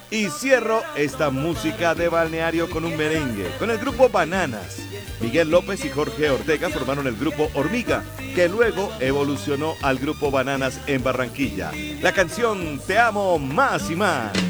Y cierro esta música de balneario con un merengue, con el grupo Bananas. Miguel López y Jorge Ortega formaron el grupo Hormiga, que luego evolucionó al grupo Bananas en Barranquilla. La canción Te amo más y más.